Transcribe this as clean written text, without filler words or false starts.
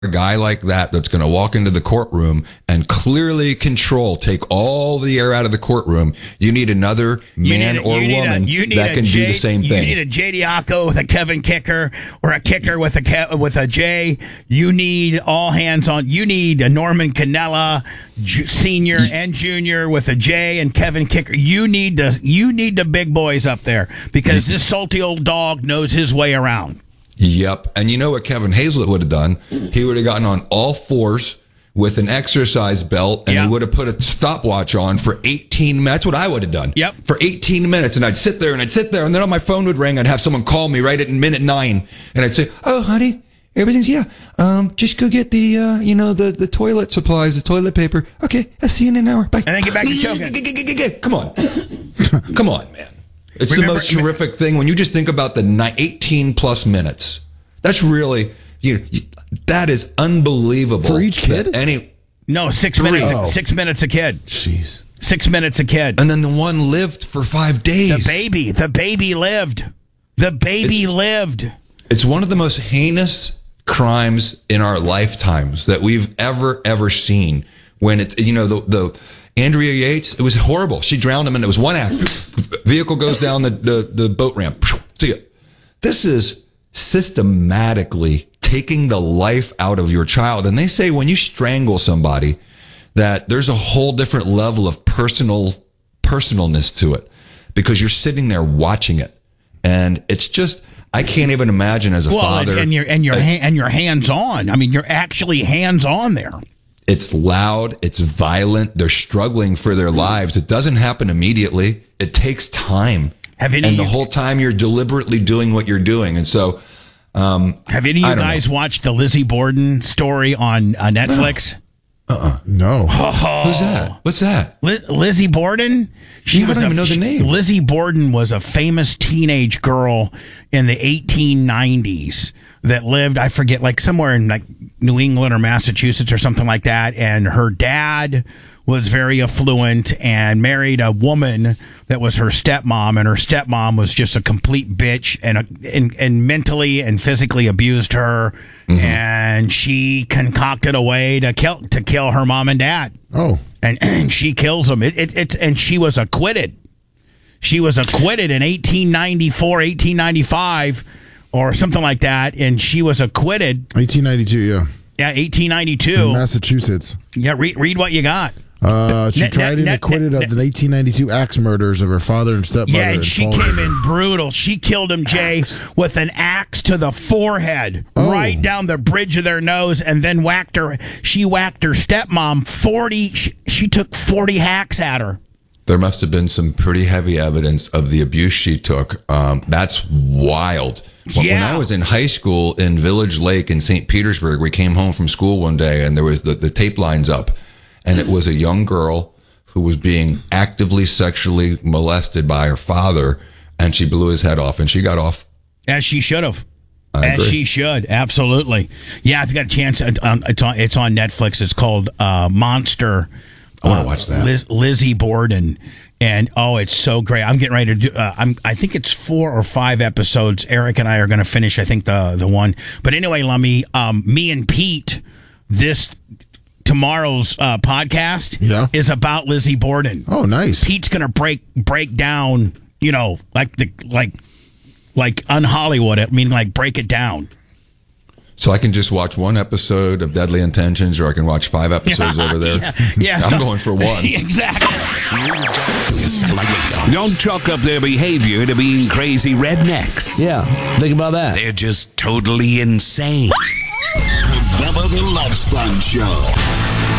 a guy like that that's going to walk into the courtroom and clearly take all the air out of the courtroom, you need another man or woman that can do the same thing. You need a J. Diaco with a Kevin kicker, or a kicker with a J. You need all hands on. You need a Norman Cannella, senior and junior, with a J and Kevin kicker. You need the big boys up there, because this salty old dog knows his way around. Yep. And you know what Kevin Hazlett would have done? He would have gotten on all fours with an exercise belt, and he would have put a stopwatch on for 18 minutes. That's what I would have done. Yep. For 18 minutes. And I'd sit there, and then on my phone would ring. I'd have someone call me right at minute 9. And I'd say, "Oh, honey, everything's, just go get the, the toilet supplies, the toilet paper. Okay, I'll see you in an hour. Bye." And then get back to choking. Come on. Come on, man. It's the most terrific thing when you just think about the 18 plus minutes. That's really, that is unbelievable. For each kid? No, 6 minutes. Oh. 6 minutes a kid. Jeez. 6 minutes a kid. And then the one lived for 5 days. The baby lived. It's one of the most heinous crimes in our lifetimes that we've ever seen. When it's, the Andrea Yates, it was horrible. She drowned him, and it was one actor. Vehicle goes down the boat ramp. See it. This is systematically taking the life out of your child. And they say when you strangle somebody, that there's a whole different level of personalness to it, because you're sitting there watching it. And it's just, I can't even imagine as a father. And you're hands on. I mean, you're actually hands on there. It's loud. It's violent. They're struggling for their lives. It doesn't happen immediately. It takes time. And the whole time you're deliberately doing what you're doing. And so, have any of you guys watched the Lizzie Borden story on Netflix? No. Oh. Who's that? What's that? Lizzie Borden? I don't even know the name. Lizzie Borden was a famous teenage girl in the 1890s that lived, I forget, like somewhere in like New England or Massachusetts or something like that. And her dad was very affluent and married a woman that was her stepmom, and her stepmom was just a complete bitch and mentally and physically abused her. Mm-hmm. And she concocted a way to kill her mom and dad. Oh, and she kills them. And she was acquitted. She was acquitted in 1894, 1895, or something like that, and she was acquitted. 1892, yeah. Yeah, 1892. In Massachusetts. Yeah, read what you got. She tried and acquitted of the 1892 axe murders of her father and stepmother. Yeah, and she came in brutal. She killed him, Jay, with an axe to the forehead, right down the bridge of their nose, and then whacked her. She whacked her stepmom 40. She took 40 hacks at her. There must have been some pretty heavy evidence of the abuse she took. That's wild. When I was in high school in Village Lake in St. Petersburg, we came home from school one day, and there was the tape lines up. And it was a young girl who was being actively sexually molested by her father, and she blew his head off, and she got off. As she should have. As she should, absolutely. Yeah, if you got a chance, it's on Netflix. It's called Monster. I want to watch that. Lizzie Borden. And, it's so great. I'm getting ready to do, I think it's 4 or 5 episodes. Eric and I are going to finish, I think, the one. But anyway, Lummy, me and Pete, tomorrow's podcast is about Lizzie Borden. Oh, nice. Pete's gonna break down, like un-Hollywood it, meaning like break it down. So I can just watch one episode of Deadly Intentions, or I can watch 5 episodes over there. Yeah, I'm going for one. Exactly. Don't chalk up their behavior to being crazy rednecks. Yeah, think about that. They're just totally insane. Bubba the Love Sponge Show.